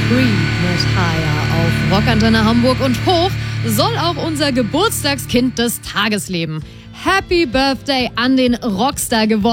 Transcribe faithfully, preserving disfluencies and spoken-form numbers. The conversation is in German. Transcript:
Free mit Higher auf Rockantenne Hamburg und hoch soll auch unser Geburtstagskind des Tages leben. Happy Birthday an den Rockstar geworden.